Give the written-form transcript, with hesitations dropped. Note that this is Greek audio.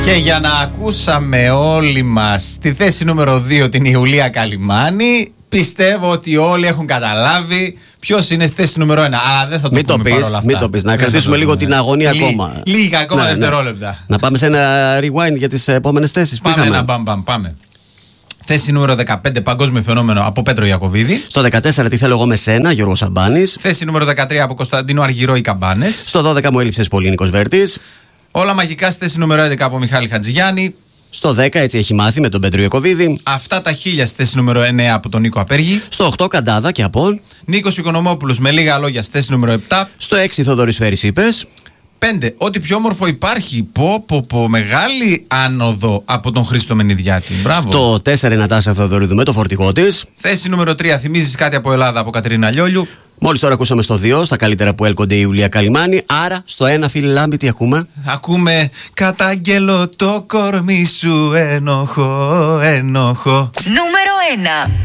Και για να ακούσαμε όλοι μας στη θέση νούμερο 2 την Ιουλία Καλυμάνη, πιστεύω ότι όλοι έχουν καταλάβει ποιος είναι στη θέση νούμερο 1. Αλλά δεν θα το πούμε παρόλα αυτά. Μην το πεις, να κρατήσουμε λίγο την αγωνία ακόμα. Λίγα ακόμα δευτερόλεπτα. Να πάμε σε ένα rewind για τις επόμενες θέσεις. Πάμε ένα πάμε. Θέση νούμερο 15, παγκόσμιο φαινόμενο, από Πέτρο Ιακωβίδη. Στο 14, τι θέλω εγώ με σένα, Γιώργος Σαμπάνης. Θέση νούμερο 13, από Κωνσταντίνο Αργυρό, οι Καμπάνες. Στο 12, μου έλειψες πολύ, Νίκος Βέρτης. Όλα μαγικά στη θέση νούμερο 11, από Μιχάλη Χατζηγιάννη. Στο 10, έτσι έχει μάθει, με τον Πέτρο Ιακωβίδη. Αυτά τα 1000 στη θέση νούμερο 9, από τον Νίκο Απέργη. Στο 8, Καντάδα και από Νίκος Οικονομόπουλος, με λίγα λόγια, στη θέση νούμερο 7. Στο 6, Θοδωρής Φέρης είπες. 5. Ό,τι πιο όμορφο υπάρχει. Μεγάλη άνοδο από τον Χρήστο Μενιδιάτη. Μπράβο. Στο 4, η Νατάσα Θεοδωρίδου με το φορτηγό της. Θέση νούμερο 3. Θυμίζεις κάτι από Ελλάδα, από Κατερίνα Λιόλιου. Μόλις τώρα ακούσαμε στο 2, στα καλύτερα που έλκονται η Ιουλία Καλυμάνη. Άρα στο 1, φίλοι Λάμπη, τι ακούμε? Ακούμε «Καταγγέλω το κορμί σου, ενοχώ». Νούμερο 1.